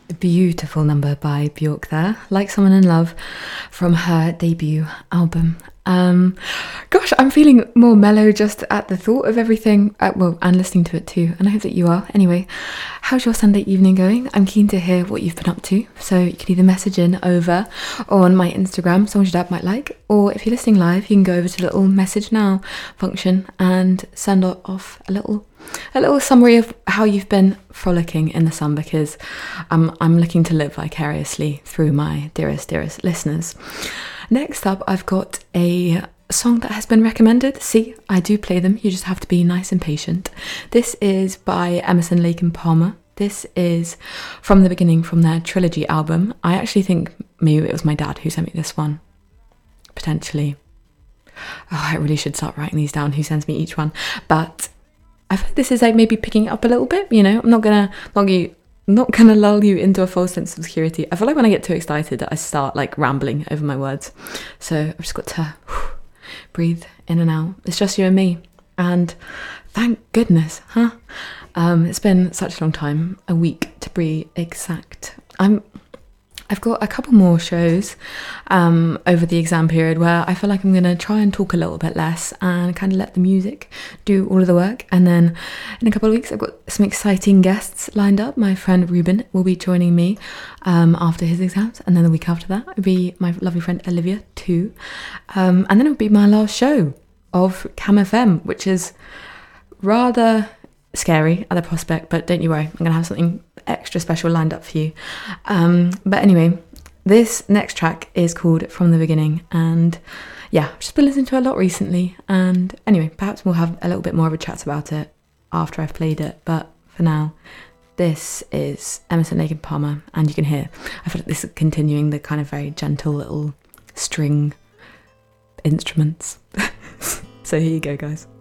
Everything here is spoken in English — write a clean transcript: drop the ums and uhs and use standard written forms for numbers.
Beautiful number by Bjork there, Like Someone in Love, from her debut album. Gosh, I'm feeling more mellow just at the thought of everything, and listening to it too, and I hope that you are. Anyway, how's your Sunday evening going? I'm keen to hear what you've been up to, so you can either message in over on my Instagram, Songs Your Dad Might Like, or if you're listening live, you can go over to the little message now function and send off a little summary of how you've been frolicking in the sun, because I'm looking to live vicariously through my dearest listeners. Next up, I've got a song that has been recommended. See, I do play them, you just have to be nice and patient. This is by Emerson, Lake and Palmer. This is From the Beginning, from their Trilogy album. I actually think maybe it was my dad who sent me this one, potentially. I really should start writing these down, who sends me each one, but I feel like this is like maybe picking it up a little bit, you know. I'm not gonna lull you into a false sense of security. I feel like when I get too excited, I start like rambling over my words. So I've just got to breathe in and out. It's just you and me, and thank goodness, huh? It's been such a long time, a week to be exact. I've got a couple more shows over the exam period where I feel like I'm going to try and talk a little bit less and kind of let the music do all of the work. And then in a couple of weeks, I've got some exciting guests lined up. My friend Ruben will be joining me after his exams. And then the week after that, it'll be my lovely friend Olivia too. And then it'll be my last show of Cam FM, which is rather scary at the prospect, but don't you worry, I'm gonna have something extra special lined up for you. But anyway, this next track is called From the Beginning, and yeah, I've just been listening to it a lot recently, and anyway, perhaps we'll have a little bit more of a chat about it after I've played it, but for now, this is Emerson, Lake and Palmer, and you can hear, I feel like this is continuing the kind of very gentle little string instruments. So here you go, guys.